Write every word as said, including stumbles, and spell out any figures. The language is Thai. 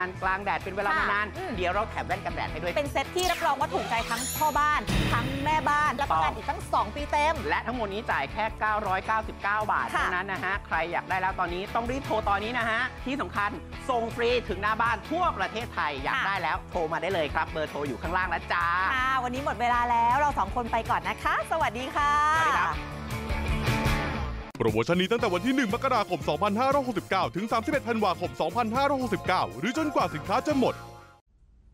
กลางแดดเป็นเวลานานๆเดี๋ยวเราแถมแว่นกันแดดให้ด้วยเป็นเซ็ตที่รับรองว่าถูกใจทั้งพ่อบ้านทั้งแม่บ้านรับประกันอีกตั้งสองปีเต็มและทั้งหมดนี้จ่ายแค่เก้าร้อยเก้าสิบเก้าบาทเท่านั้นนะฮะใครอยากได้แล้วตอนนี้ต้องรีบโทรตอนนี้นะฮะที่สำคัญส่งฟรีถึงหน้าบ้านทั่วประเทศไทยอยากได้แล้วโทรมาได้เลยครับเบอร์โทรอยู่ข้างล่างแล้วจ้าค่ะวันนี้หมดเวลาแล้วเราสองคนไปก่อนนะคะสวัสดีค่ะสวัสดีครับโปรโมชั่นนี้ตั้งแต่วันที่หนึ่งมกราคมสองพันห้าร้อยหกสิบเก้าถึงสามสิบเอ็ดธันวาคมสองพันห้าร้อยหกสิบเก้าหรือจนกว่าสินค้าจะหมด